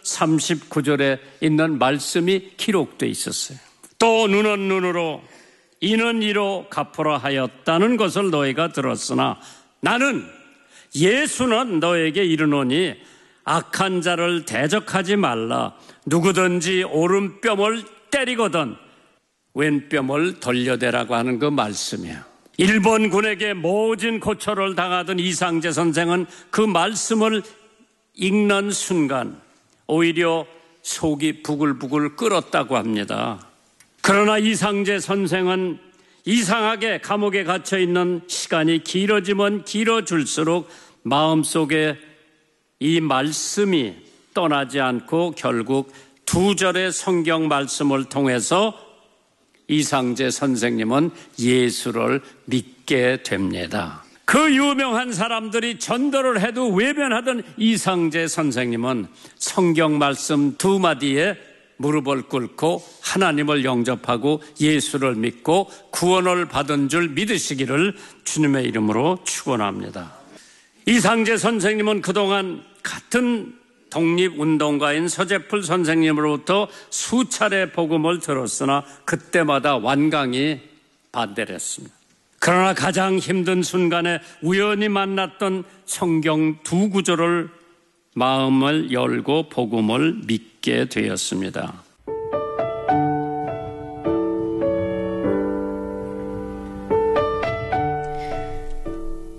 39절에 있는 말씀이 기록되어 있었어요. 또 눈은 눈으로 이는 이로 갚으라 하였다는 것을 너희가 들었으나 나는 예수는 너에게 이르노니 악한 자를 대적하지 말라. 누구든지 오른뺨을 때리거든 왼뺨을 돌려대라고 하는 그 말씀이에요. 일본군에게 모진 고초를 당하던 이상재 선생은 그 말씀을 읽는 순간 오히려 속이 부글부글 끓었다고 합니다. 그러나 이상재 선생은 이상하게 감옥에 갇혀 있는 시간이 길어지면 길어질수록 마음속에 이 말씀이 떠나지 않고 결국 2절의 성경 말씀을 통해서 이상재 선생님은 예수를 믿게 됩니다. 그 유명한 사람들이 전도를 해도 외면하던 이상재 선생님은 성경 말씀 2마디에 무릎을 꿇고 하나님을 영접하고 예수를 믿고 구원을 받은 줄 믿으시기를 주님의 이름으로 축원합니다. 이상재 선생님은 그동안 같은 독립운동가인 서재풀 선생님으로부터 수차례 복음을 들었으나 그때마다 완강히 반대를 했습니다. 그러나 가장 힘든 순간에 우연히 만났던 성경 2구절을 마음을 열고 복음을 믿게 되었습니다.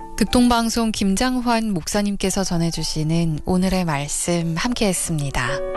극동방송 김장환 목사님께서 전해주시는 오늘의 말씀 함께했습니다.